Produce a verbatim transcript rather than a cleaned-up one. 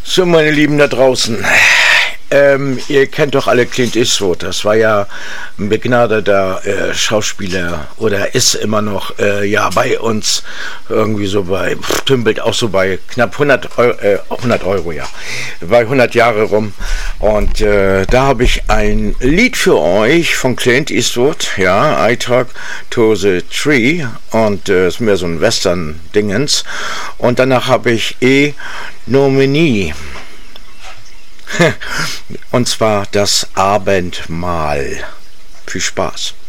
So, meine Lieben da draußen, ähm, ihr kennt doch alle Clint Eastwood. Das war ja ein begnadeter äh, Schauspieler oder ist immer noch äh, ja bei uns irgendwie so bei, pff, tümpelt auch so bei knapp hundert Euro, äh, hundert Euro, ja, bei hundert Jahre rum. Und äh, da habe ich ein Lied für euch von Clint Eastwood, ja, I Talk to the Tree, und äh, ist mehr so ein Western-Dingens. Und danach habe ich E Nominee. Und zwar das Abendmahl. Viel Spaß.